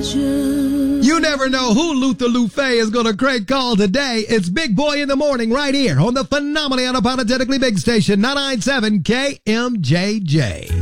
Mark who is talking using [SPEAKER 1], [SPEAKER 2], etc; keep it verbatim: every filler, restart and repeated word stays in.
[SPEAKER 1] You never know who Luther Lufe is going to crank call today. It's Big Boy in the Morning right here on the phenomenally unapologetically big station, nine ninety-seven K M J J.